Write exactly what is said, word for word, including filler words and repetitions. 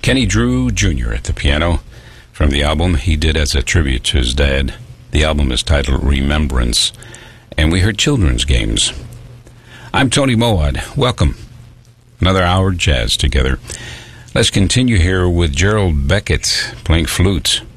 Kenny Drew Junior at the piano from the album he did as a tribute to his dad. The album is titled Remembrance, and we heard Children's Games. I'm Tony Moad. Welcome. Another hour of jazz together. Let's continue here with Gerald Beckett playing flute.